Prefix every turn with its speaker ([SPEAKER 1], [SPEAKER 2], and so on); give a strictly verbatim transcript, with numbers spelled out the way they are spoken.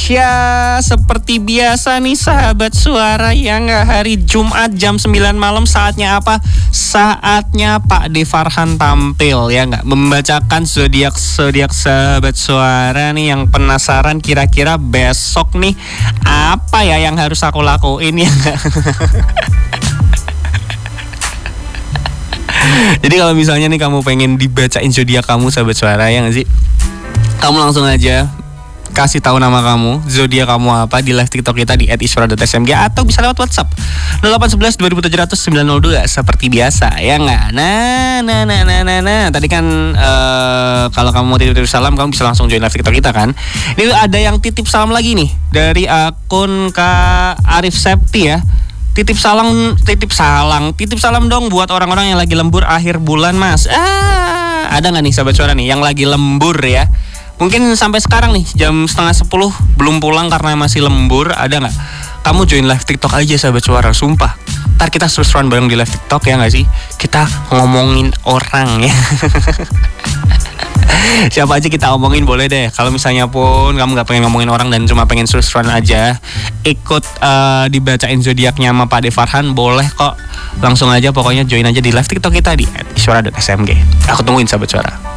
[SPEAKER 1] Indonesia. Seperti biasa nih sahabat suara ya nggak, hari Jumat jam sembilan malam saatnya apa? Saatnya Pak De Farhan tampil ya nggak, membacakan zodiak-zodiak sahabat suara nih yang penasaran kira-kira besok nih apa ya yang harus aku lakuin ya nggak? Jadi kalau misalnya nih kamu pengen dibacain zodiak kamu sahabat suara ya nggak sih? Kamu langsung aja kasih tahu nama kamu, zodiak kamu apa di live TikTok kita di et iswara dot s m g atau bisa lewat WhatsApp nol delapan satu satu dua tujuh nol nol sembilan nol dua seperti biasa ya nggak? Nah, nah, nah, nah, nah, nah. Tadi kan uh, kalau kamu mau titip salam kamu bisa langsung join live TikTok kita kan. Ini ada yang titip salam lagi nih dari akun Kak Arif Septi ya. Titip salam, titip salam, titip salam dong buat orang-orang yang lagi lembur akhir bulan mas. Ah, ada nggak nih sahabat suara nih yang lagi lembur ya? Mungkin sampai sekarang nih jam setengah sepuluh belum pulang karena masih lembur, ada nggak? Kamu join live TikTok aja sahabat suara, sumpah. Ntar kita seru-seruan bareng di live TikTok ya nggak sih? Kita ngomongin orang ya. Siapa aja kita omongin boleh deh. Kalau misalnya pun kamu nggak pengen ngomongin orang dan cuma pengen seru-seruan aja, ikut uh, dibacain zodiaknya sama Pak De Farhan, boleh kok. Langsung aja pokoknya join aja di live TikTok kita di et iswara dot s m g. Aku tungguin sahabat suara.